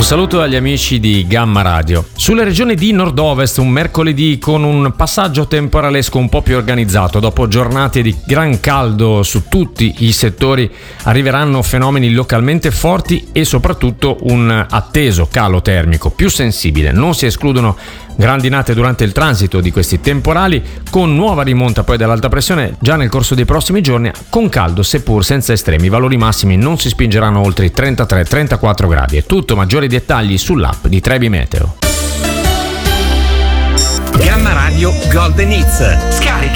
saluto agli amici di Gamma Radio. Sulle regioni di nord-ovest un mercoledì con un passaggio temporalesco un po' più organizzato. Dopo giornate di gran caldo su tutti i settori arriveranno fenomeni localmente forti e soprattutto un atteso calo termico più sensibile. Non si escludono grandinate durante il transito di questi temporali, con nuova rimonta poi dell'alta pressione già nel corso dei prossimi giorni, con caldo seppur senza estremi. I valori massimi non si spingeranno oltre i 33-34 gradi. È tutto, maggiori dettagli sull'app di Trebi Meteo. Gamma Radio Golden Hits. Scarica